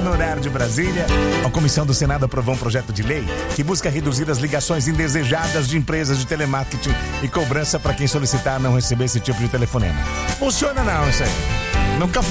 no horário de Brasília. A Comissão do Senado aprovou um projeto de lei que busca reduzir as ligações indesejadas de empresas de telemarketing e cobrança para quem solicitar não receber esse tipo de telefonema. Funciona não isso aí. Nunca